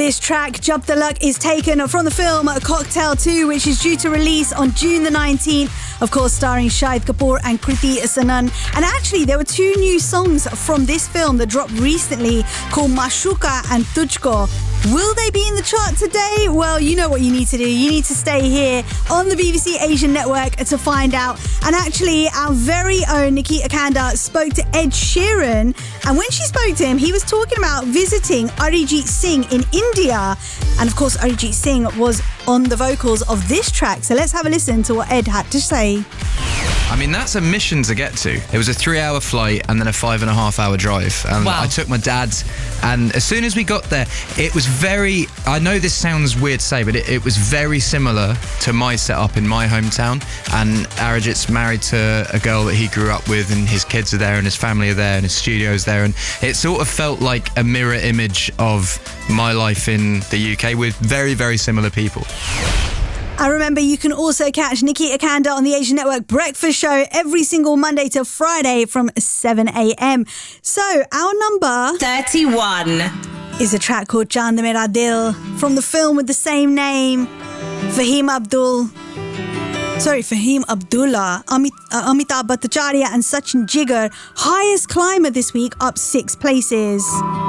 This track, Jab Talak, is taken from the film Cocktail 2, which is due to release on June the 19th, of course starring Shahid Kapoor and Kriti Sanon. And actually, there were two new songs from this film that dropped recently called Mashuka and Tujhko. Will they be in the chart today? Well, you know what you need to do. You need to stay here on the BBC Asian Network to find out. And actually, our very own Nikita Kanda spoke to Ed Sheeran. And when she spoke to him, he was talking about visiting Arijit Singh in India. And of course, Arijit Singh was on the vocals of this track. So let's have a listen to what Ed had to say. I mean, that's a mission to get to. It was a 3-hour flight and then a 5.5-hour drive. And wow. I took my dad, and as soon as we got there, it was very, I know this sounds weird to say, but it was very similar to my setup in my hometown. And Arijit's married to a girl that he grew up with, and his kids are there, and his family are there, and his studio's there. And it sort of felt like a mirror image of my life in the UK with very, very similar people. I remember you can also catch Nikita Kanda on the Asian Network Breakfast Show every single Monday to Friday from 7 a.m. So our number 31 is a track called Chand Mera Dil from the film with the same name. Fahim Abdullah, Amitabh Bhattacharya and Sachin Jigar, highest climber this week, up 6 places.